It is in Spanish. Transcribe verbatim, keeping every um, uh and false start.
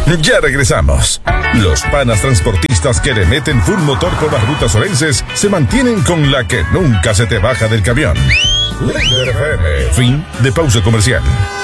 Ya regresamos. Los panas transportistas que le meten full motor por las rutas orenses se mantienen con la que nunca se te baja del camión. Líder F M. Fin de pausa comercial.